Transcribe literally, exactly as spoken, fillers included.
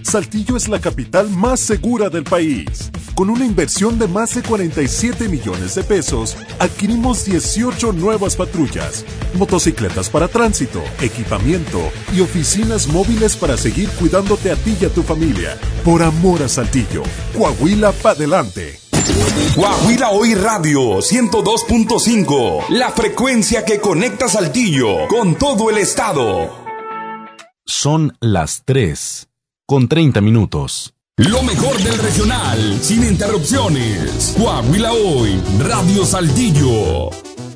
Saltillo es la capital más segura del país. Con una inversión de más de cuarenta y siete millones de pesos, adquirimos dieciocho nuevas patrullas, motocicletas para tránsito, equipamiento y oficinas móviles para seguir cuidándote a ti y a tu familia. Por amor a Saltillo, Coahuila pa' delante. Coahuila Hoy Radio ciento dos punto cinco, la frecuencia que conecta Saltillo con todo el estado. Son las tres con treinta minutos. Lo mejor del regional, sin interrupciones. Coahuila Hoy, Radio Saltillo.